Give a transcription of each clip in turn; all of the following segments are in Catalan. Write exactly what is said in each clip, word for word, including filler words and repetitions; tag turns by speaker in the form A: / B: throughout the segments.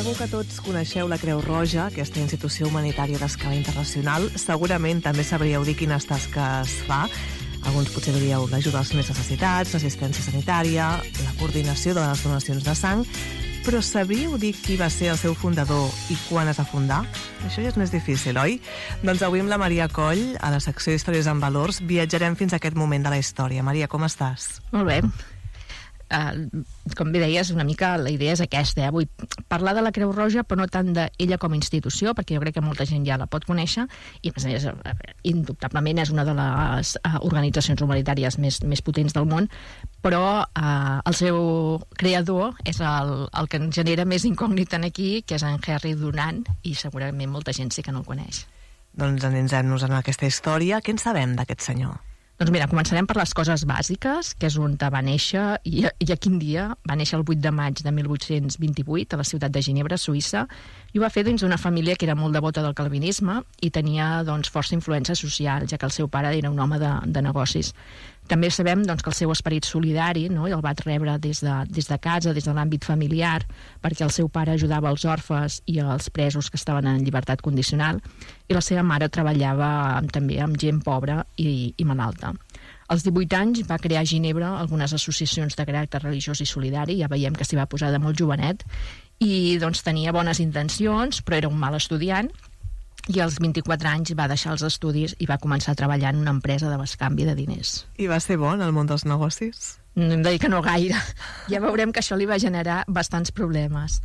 A: Segur que tots coneixeu la Creu Roja, aquesta institució humanitària d'escala internacional. Segurament també sabríeu dir quines tasques fa. Alguns potser diríeu l'ajuda als més necessitats, l'assistència sanitària, la coordinació de les donacions de sang. Però sabríeu dir qui va ser el seu fundador i quan es va fundar? Això ja és més difícil, oi? Doncs avui amb la Maria Coll, a la secció d'Històries amb Valors, viatjarem fins a aquest moment de la història. Maria, com estàs?
B: Molt bé. Uh, com bé deies, una mica la idea és aquesta, eh? Vull parlar de la Creu Roja, però no tant d'ella com a institució, perquè jo crec que molta gent ja la pot conèixer, i a més, indubtablement és una de les uh, organitzacions humanitàries més, més potents del món, però uh, el seu creador és el, el que ens genera més incògnita aquí, que és en Henry Dunant, i segurament molta gent sí que no el coneix.
A: Doncs endinsem-nos en aquesta història. Què en sabem d'aquest senyor?
B: Doncs mira, començarem per les coses bàsiques, que és on va néixer, i, i a quin dia. Va néixer el vuit de maig de mil vuit-cents vint-i-vuit a la ciutat de Ginebra, Suïssa, i ho va fer dins d'una família que era molt devota del calvinisme i tenia doncs, força influència social, ja que el seu pare era un home de, de negocis. També sabem doncs, que el seu esperit solidari, no, el va rebre des de, des de casa, des de l'àmbit familiar, perquè el seu pare ajudava els orfes i els presos que estaven en llibertat condicional, i la seva mare treballava també amb gent pobra i, i malalta. Als divuit anys va crear a Ginebra algunes associacions de caràcter religiós i solidari, ja veiem que s'hi va posar de molt jovenet, i doncs, tenia bones intencions, però era un mal estudiant, i als vint-i-quatre anys va deixar els estudis i va començar a treballar en una empresa de bescanvi de diners.
A: I va ser bo en el món dels negocis?
B: No hem de dir que no gaire. Ja veurem que això li va generar bastants problemes.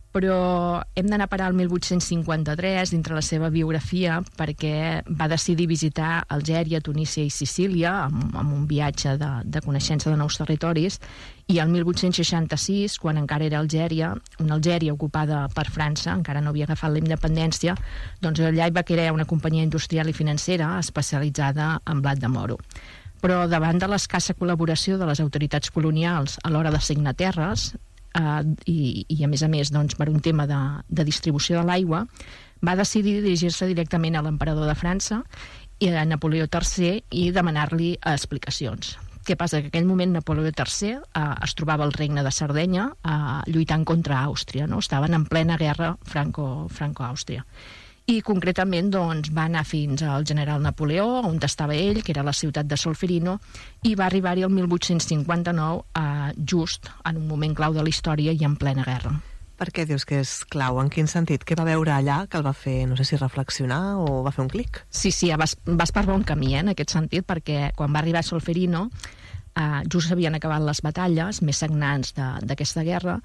B: Però hem d'anar a parar al mil vuit-cents cinquanta-tres dintre la seva biografia, perquè va decidir visitar Algèria, Tunísia i Sicília amb, amb un viatge de, de coneixença de nous territoris, i el mil vuit-cents seixanta-sis, quan encara era Algèria, una Algèria ocupada per França, encara no havia agafat la independència, doncs allà hi va crear una companyia industrial i financera especialitzada en blat de moro. Però davant de l'escassa col·laboració de les autoritats colonials a l'hora de signar terres, Uh, i, i a més a més doncs, per un tema de, de distribució de l'aigua, va decidir dirigir-se directament a l'emperador de França i a Napoleó tercer i demanar-li explicacions. Què passa? Que en aquell moment Napoleó tercer uh, es trobava al regne de Sardenya uh, lluitant contra Àustria, no? Estaven en plena guerra franco, franco-àustria. I concretament doncs, va anar fins al general Napoleó, on estava ell, que era la ciutat de Solferino, i va arribar-hi el mil vuit-cents cinquanta-nou, eh, just en un moment clau de la història i en plena guerra.
A: Per què dius que és clau? En quin sentit? Què va veure allà que el va fer, no sé si reflexionar o va fer un clic?
B: Sí, sí, vas, vas per bon camí, eh, en aquest sentit, perquè quan va arribar a Solferino, eh, just s'havien acabat les batalles més sagnants d'aquesta guerra,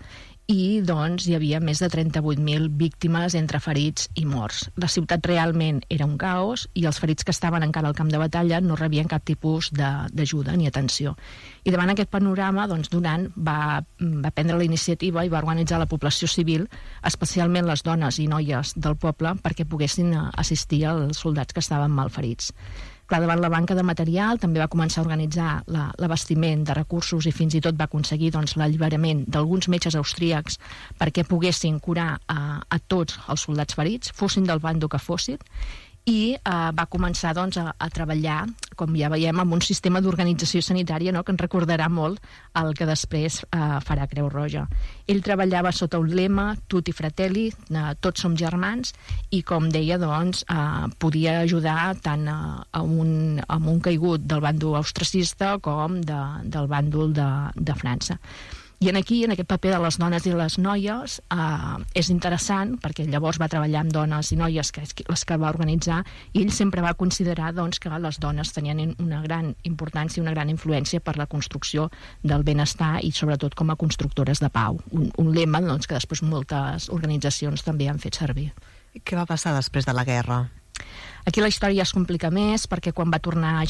B: i doncs hi havia més de trenta-vuit mil víctimes entre ferits i morts. La ciutat realment era un caos i els ferits que estaven encara al camp de batalla no rebien cap tipus d'ajuda ni atenció. I davant aquest panorama, doncs, Dunant va, va prendre la iniciativa i va organitzar la població civil, especialment les dones i noies del poble, perquè poguessin assistir als soldats que estaven malferits. Clar, davant la banca de material també va començar a organitzar l'abastiment de recursos i fins i tot va aconseguir doncs, l'alliberament d'alguns metges austríacs perquè poguessin curar a, a tots els soldats ferits, fossin del bando que fossin, i eh, va començar doncs, a, a treballar, com ja veiem, amb un sistema d'organització sanitària, no?, que ens recordarà molt el que després eh, farà Creu Roja. Ell treballava sota un lema, tutti fratelli, eh, tots som germans, i com deia, doncs, eh, podia ajudar tant a, a, un, a un caigut del bàndol austracista com de, del bàndol de, de França. I en aquí, en aquest paper de les dones i les noies, eh, és interessant, perquè llavors va treballar amb dones i noies, que és les que va organitzar, i ell sempre va considerar doncs, que les dones tenien una gran importància i una gran influència per la construcció del benestar i sobretot com a constructores de pau. Un, un lema doncs, que després moltes organitzacions també han fet servir.
A: I què va passar després de la guerra?
B: Aquí la història es complica més perquè quan va tornar a